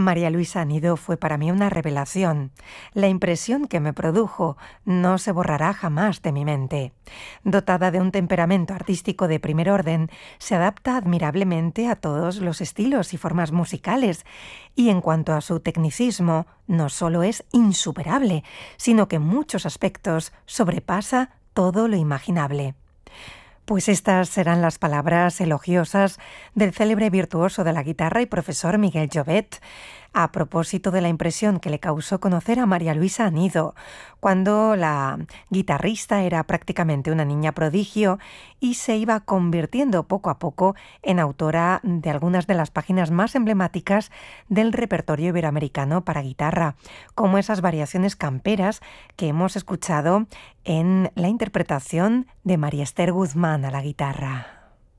María Luisa Anido fue para mí una revelación. La impresión que me produjo no se borrará jamás de mi mente. Dotada de un temperamento artístico de primer orden, se adapta admirablemente a todos los estilos y formas musicales, y en cuanto a su tecnicismo, no solo es insuperable, sino que en muchos aspectos sobrepasa todo lo imaginable. Pues estas serán las palabras elogiosas del célebre virtuoso de la guitarra y profesor Miguel Llobet, a propósito de la impresión que le causó conocer a María Luisa Anido, cuando la guitarrista era prácticamente una niña prodigio y se iba convirtiendo poco a poco en autora de algunas de las páginas más emblemáticas del repertorio iberoamericano para guitarra, como esas variaciones camperas que hemos escuchado en la interpretación de María Esther Guzmán a la guitarra.